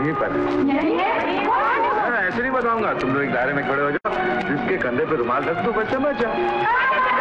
यहीं पर ऐसे नहीं बताऊंगा। तुम लोग एक दायरे में खड़े हो जाओ, जिसके कंधे पे रुमाल रख दो, बच्चा बच्चा।